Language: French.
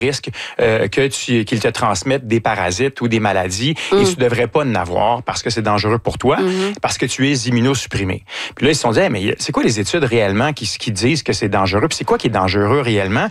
risque qu'ils te transmettent des parasites ou des maladies et tu devrais pas en avoir parce que c'est dangereux pour toi, parce que tu es immunosupprimé. Puis là, ils se sont dit, hey, mais c'est quoi les études réellement qui disent que c'est dangereux? Puis c'est quoi qui est dangereux réellement?